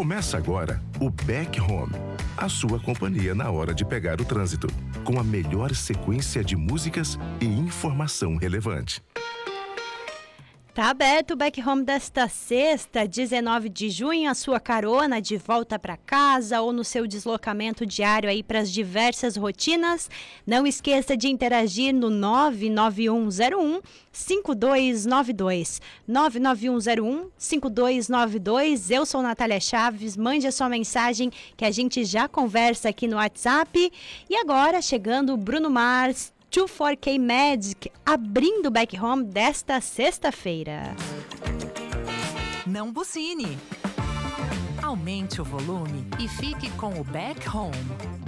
Começa agora o Back Home, a sua companhia na hora de pegar o trânsito, com a melhor sequência de músicas e informação relevante. Tá aberto o Back Home desta sexta, 19 de junho, a sua carona de volta para casa ou no seu deslocamento diário aí para as diversas rotinas. Não esqueça de interagir no 99101 5292. 99101 5292. Eu sou Natália Chaves, mande a sua mensagem que a gente já conversa aqui no WhatsApp. E agora chegando o Bruno Mars, 24K Magic, abrindo o Back Home desta sexta-feira. Não buzine. Aumente o volume e fique com o Back Home.